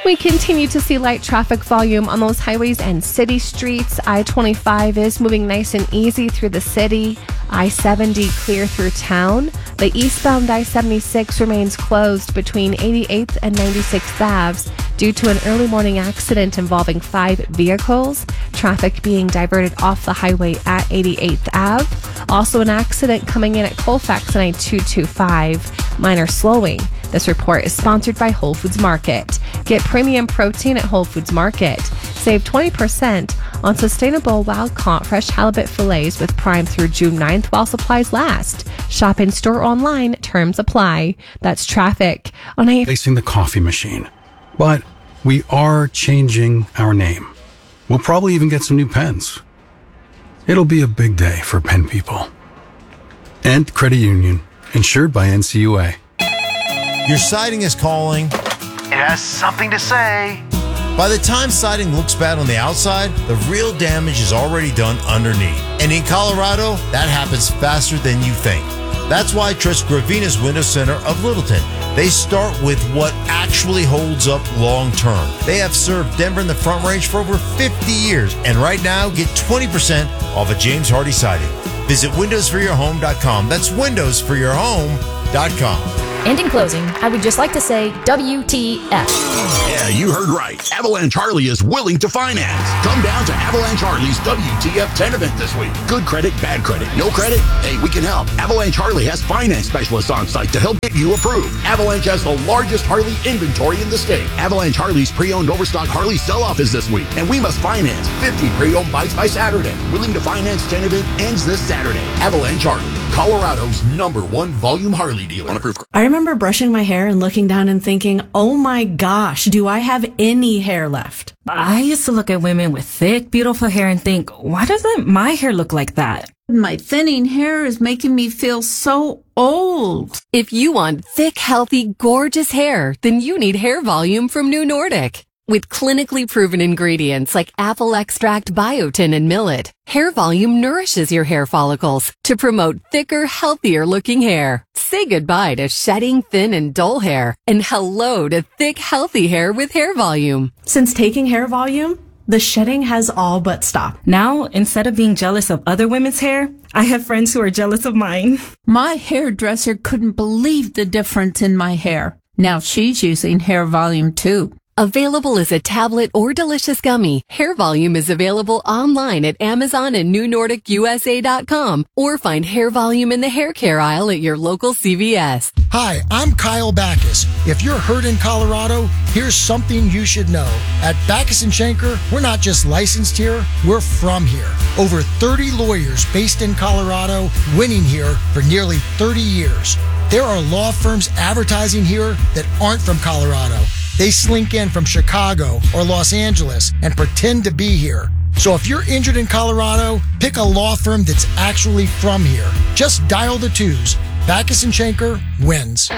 We continue to see light traffic volume on those highways and city streets. I-25 is moving nice and easy through the city. I-70 clear through town. The eastbound I-76 remains closed between 88th and 96th Aves due to an early morning accident involving 5 vehicles. Traffic being diverted off the highway at 88th Ave. Also an accident coming in at Colfax on I-225. Minor slowing. This report is sponsored by Whole Foods Market. Get premium protein at Whole Foods Market. Save 20% on sustainable wild-caught fresh halibut fillets with Prime through June 9th while supplies last. Shop in-store online. Terms apply. That's traffic on Facing the coffee machine. But we are changing our name. We'll probably even get some new pens. It'll be a big day for pen people. And Credit Union, insured by NCUA. Your siding is calling. It has something to say. By the time siding looks bad on the outside, the real damage is already done underneath. And in Colorado, that happens faster than you think. That's why trust Gravina's Window Center of Littleton. They start with what actually holds up long term. They have served Denver in the Front Range for over 50 years. And right now, get 20% off a James Hardie siding. Visit windowsforyourhome.com. That's windowsforyourhome.com. And in closing, I would just like to say WTF. Yeah, you heard right. Avalanche Harley is willing to finance. Come down to Avalanche Harley's WTF 10 event this week. Good credit, bad credit, no credit? Hey, we can help. Avalanche Harley has finance specialists on site to help get you approved. Avalanche has the largest Harley inventory in the state. Avalanche Harley's pre-owned overstock Harley sell-off is this week, and we must finance 50 pre-owned bikes by Saturday. Willing to finance 10 event ends this Saturday. Avalanche Harley, Colorado's #1 volume Harley dealer. I remember brushing my hair and looking down and thinking, oh my gosh, do I have any hair left? I used to look at women with thick, beautiful hair and think, why doesn't my hair look like that? My thinning hair is making me feel so old. If you want thick, healthy, gorgeous hair, then you need Hair Volume from New Nordic. With clinically proven ingredients like apple extract, biotin, and millet, Hair Volume nourishes your hair follicles to promote thicker, healthier looking hair. Say goodbye to shedding, thin, and dull hair, and hello to thick, healthy hair with Hair Volume. Since taking Hair Volume, the shedding has all but stopped. Now, instead of being jealous of other women's hair, I have friends who are jealous of mine. My hairdresser couldn't believe the difference in my hair. Now she's using Hair Volume too. Available as a tablet or delicious gummy, Hair Volume is available online at Amazon and NewNordicUSA.com, or find Hair Volume in the hair care aisle at your local CVS. Hi, I'm Kyle Backus. If you're hurt in Colorado, here's something you should know. At Backus & Schenker, we're not just licensed here, we're from here. Over 30 lawyers based in Colorado, winning here for nearly 30 years. There are law firms advertising here that aren't from Colorado. They slink in from Chicago or Los Angeles and pretend to be here. So if you're injured in Colorado, pick a law firm that's actually from here. Just dial the 2s. Backus & Schenker wins.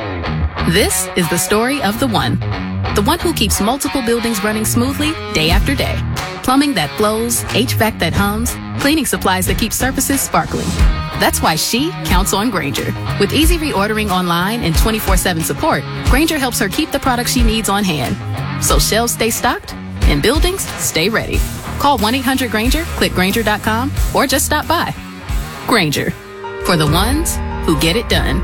This is the story of the one who keeps multiple buildings running smoothly day after day. Plumbing that flows, HVAC that hums, cleaning supplies that keep surfaces sparkling. That's why she counts on Grainger. With easy reordering online and 24/7 support, Grainger helps her keep the products she needs on hand. So shelves stay stocked and buildings stay ready. Call 1-800-GRAINGER, click Grainger.com, or just stop by. Grainger, for the ones who get it done.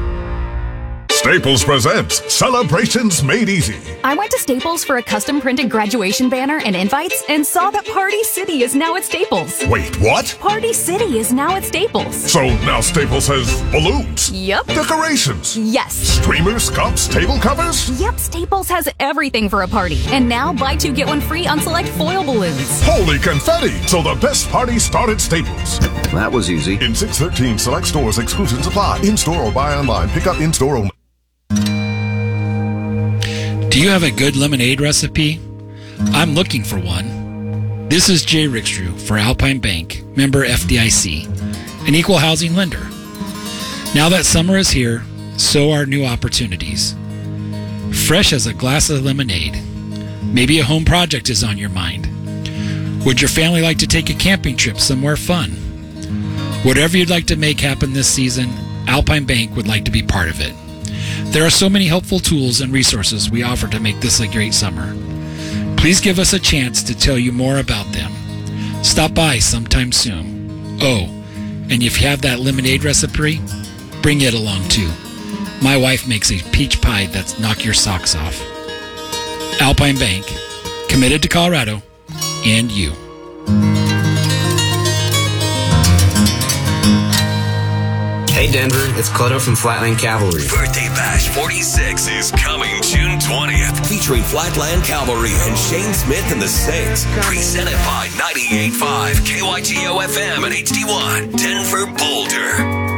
Staples presents Celebrations Made Easy. I went to Staples for a custom printed graduation banner and invites and saw that Party City is now at Staples. Wait, what? Party City is now at Staples. So now Staples has balloons? Yep. Decorations? Yes. Streamers, cups, table covers? Yep, Staples has everything for a party. And now buy 2 get 1 free on select foil balloons. Holy confetti! So the best party started at Staples. That was easy. In 613 select stores, exclusions apply. In-store or buy online. Pick up in-store only. Do you have a good lemonade recipe? I'm looking for one. This is Jay Rickstrew for Alpine Bank, member FDIC, an equal housing lender. Now that summer is here, so are new opportunities. Fresh as a glass of lemonade. Maybe a home project is on your mind. Would your family like to take a camping trip somewhere fun? Whatever you'd like to make happen this season, Alpine Bank would like to be part of it. There are so many helpful tools and resources we offer to make this a great summer. Please give us a chance to tell you more about them. Stop by sometime soon. Oh, and if you have that lemonade recipe, bring it along too. My wife makes a peach pie that's knock your socks off. Alpine Bank, committed to Colorado and you. Hey Denver, it's Cloto from Flatland Cavalry. Birthday Bash 46 is coming June 20th. Featuring Flatland Cavalry and Shane Smith and the Saints. Presented by 98.5 KYTO FM and HD1, Denver Boulder.